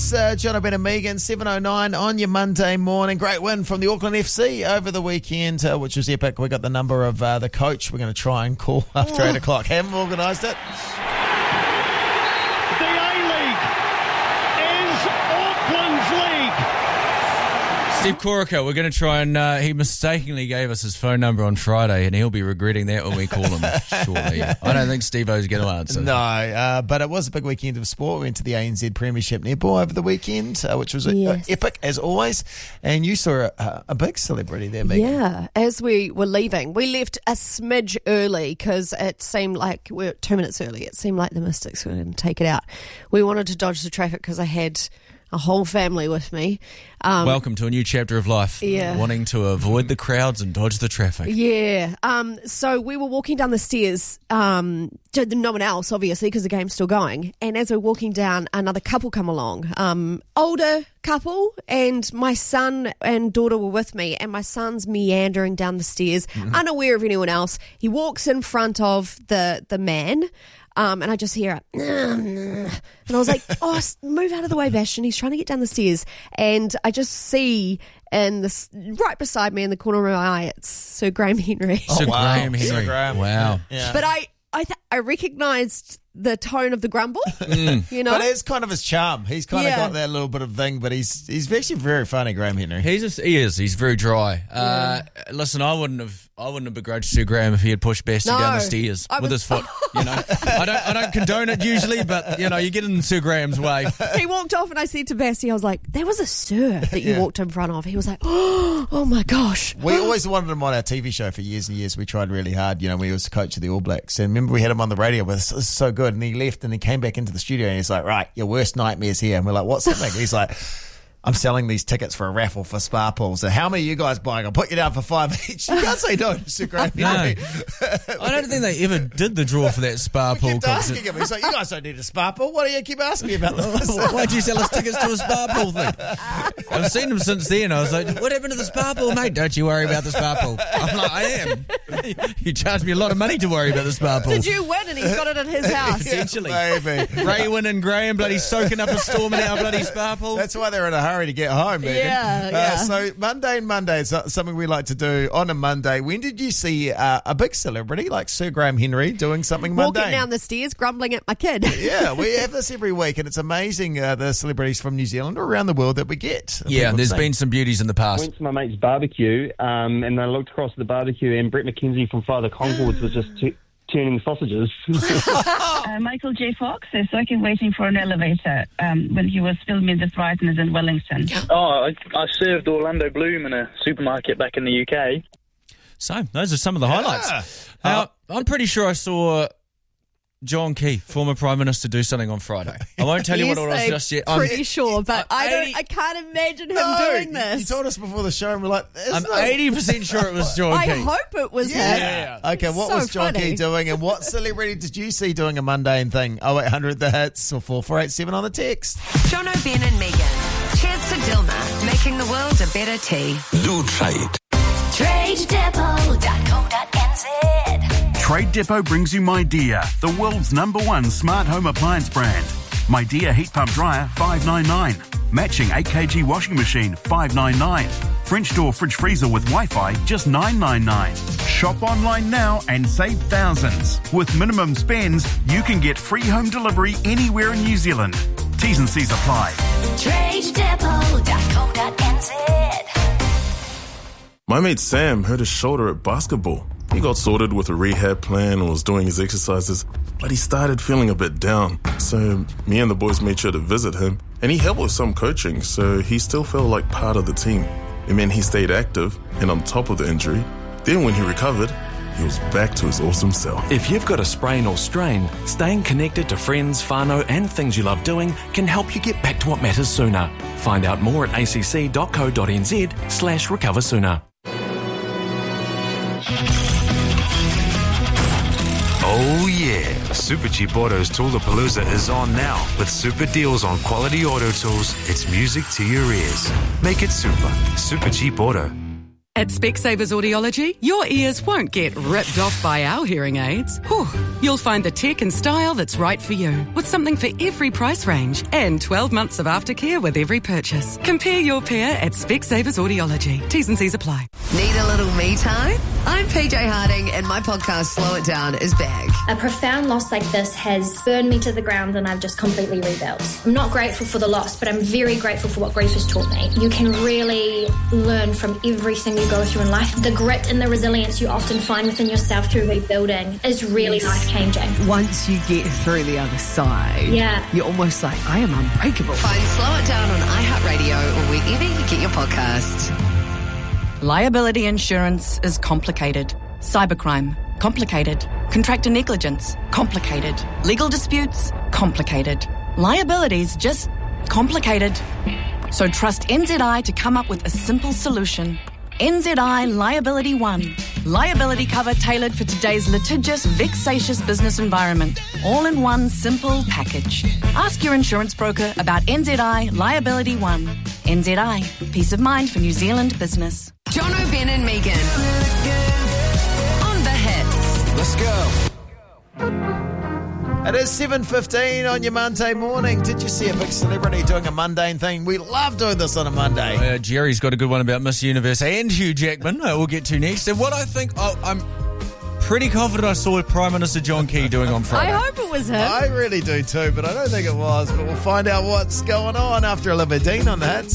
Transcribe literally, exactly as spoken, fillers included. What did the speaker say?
It's uh, John, Ben and Megan, seven oh nine on your Monday morning. Great win from the Auckland F C over the weekend, uh, which was epic. We got the number of uh, the coach we're going to try and call after oh. eight o'clock. Haven't organised it. The A-League is Auckland's league. Steve Corica, we're going to try and, uh, he mistakenly gave us his phone number on Friday, and he'll be regretting that when we call him shortly. I don't think Steve-O's going to answer. No, uh, but it was a big weekend of sport. We went to the A N Z Premiership Netball over the weekend, uh, which was yes. uh, epic, as always. And you saw a, a big celebrity there, Megan. Yeah, as we were leaving. We left a smidge early because it seemed like, we were two minutes early, it seemed like the Mystics were going to take it out. We wanted to dodge the traffic because I had a whole family with me. Um, Welcome to a new chapter of life. Yeah. Wanting to avoid the crowds and dodge the traffic. Yeah. Um, so we were walking down the stairs, um, to no one else, obviously, because the game's still going. And as we're walking down, another couple come along, um, older couple, and my son and daughter were with me, and my son's meandering down the stairs, mm-hmm. unaware of anyone else. He walks in front of the, the man, Um, and I just hear it. And I was like, oh, move out of the way, Bastion. He's trying to get down the stairs. And I just see in this, right beside me in the corner of my eye, it's Sir Graham Henry. Oh, Sir wow. Graham Henry. Sir Graham. Wow. Yeah. But I, I, th- I recognised the tone of the grumble, mm. you know. But it's kind of his charm. He's kind yeah. of got that little bit of thing, but he's he's actually very funny, Graham Henry. He's just, he is. He's very dry. Yeah. Uh, listen, I wouldn't have I wouldn't have begrudged Sir Graham if he had pushed Basti No, down the stairs I with was- his foot. You know, I don't I don't condone it usually, but you know, you get in Sir Graham's way. He walked off and I said to Basti, I was like, there was a Sir that you Yeah. walked in front of. He was like, oh, oh my gosh. We always wanted him on our T V show for years and years. We tried really hard, you know, when he was the coach of the All Blacks. And remember we had him on the radio with us. This is so good. And he left and he came back into the studio and he's like, right, your worst nightmare's here. And we're like, what's happening? He's like, I'm selling these tickets for a raffle for spa pools. So how many are you guys buying? I'll put you down for five each. You can't say no to Sir Graham No. Henry. I don't think they ever did the draw for that spa We pool kept concert. asking him. He's like, you guys don't need a spa pool. Why do you keep asking me about this? Why'd you sell us tickets to a spa pool thing? I've seen him since then. I was like, what happened to the spa pool, mate? Don't you worry about the spa pool. I'm like, I am. You charged me a lot of money to worry about the spa pool. Did you win and he's got it in his house? Essentially. Maybe. Raywin and Graham bloody soaking up a storm in our bloody spa pool. That's why they're in a hurry to get home, Megan. Yeah, Uh, yeah. so Monday and Monday is something we like to do on a Monday. When did you see uh, a big celebrity like Sir Graham Henry doing something Walking mundane? down the stairs, grumbling at my kid. Yeah, we have this every week, and it's amazing uh, the celebrities from New Zealand or around the world that we get. Yeah, People there's say. been some beauties in the I past. went to my mate's barbecue, um, and I looked across the barbecue, and Brett McKenzie from Father Concords was just t- turning sausages. Uh, Michael J. Fox is working waiting for an elevator um, when he was filming The Frighteners in Wellington. Oh, I, I served Orlando Bloom in a supermarket back in the U K. So, those are some of the highlights. Yeah. Now, Uh, I'm pretty sure I saw John Key, former Prime Minister, do something on Friday. I won't tell you what it was Yes, just yet. I'm I'm, pretty sure, but I don't. I can't imagine him No, doing you- this. You told us before the show, and we're like, "There's I'm no-" eighty percent sure it was John I Key. hope it was him. Yeah. Okay, what So was John funny. Key doing, and what celebrity did you see doing a mundane thing? oh eight hundred the hits or four four eight seven on the text. John O'Ben and Megan. Cheers to Dilma, making the world a better tea. Loot Trade. trade depot dot co dot n z. Trade Depot brings you MyDear, the world's number one smart home appliance brand. MyDear heat pump dryer, five ninety-nine. Matching eight kilogram washing machine, five ninety-nine. French door fridge freezer with Wi-Fi, just nine ninety-nine. Shop online now and save thousands. With minimum spends, you can get free home delivery anywhere in New Zealand. T's and C's apply. trade depot dot co dot n z. My mate Sam hurt his shoulder at basketball. He got sorted with a rehab plan and was doing his exercises, but he started feeling a bit down. So me and the boys made sure to visit him, and he helped with some coaching, so he still felt like part of the team. It meant he stayed active and on top of the injury. Then when he recovered, he was back to his awesome self. If you've got a sprain or strain, staying connected to friends, whānau and things you love doing can help you get back to what matters sooner. Find out more at acc dot co dot n z slash recover sooner. Oh yeah, Super Cheap Auto's Toolapalooza is on now with super deals on quality auto tools. It's music to your ears. Make it super. Super Cheap Auto. At Specsavers Audiology, your ears won't get ripped off by our hearing aids. Whew. You'll find the tech and style that's right for you, with something for every price range and twelve months of aftercare with every purchase. Compare your pair at Specsavers Audiology. T's and C's apply. Need a little me time? I'm P J Harding and my podcast Slow It Down is back. A profound loss like this has burned me to the ground and I've just completely rebuilt. I'm not grateful for the loss, but I'm very grateful for what grief has taught me. You can really learn from everything you go through in life. The grit and the resilience you often find within yourself through rebuilding is really life-changing. Once you get through the other side, yeah, you're almost like, I am unbreakable. Find Slow It Down on iHeartRadio or wherever you get your podcasts. Liability insurance is complicated. Cybercrime, complicated. Contractor negligence, complicated. Legal disputes, complicated. Liabilities, just complicated. So trust N Z I to come up with a simple solution. N Z I Liability One. Liability cover tailored for today's litigious, vexatious business environment. All in one simple package. Ask your insurance broker about N Z I Liability One. N Z I, peace of mind for New Zealand business. John O'Ben and Megan. On the hits. Let's go. It is seven fifteen on your Monday morning. Did you see a big celebrity doing a mundane thing? We love doing this on a Monday. Uh, Jerry's got a good one about Miss Universe and Hugh Jackman. Uh, we'll get to next. And what I think, oh, I'm pretty confident I saw Prime Minister John Key doing on Friday. I hope it was him. I really do too, but I don't think it was. But we'll find out what's going on after eleven fifteen on the hits.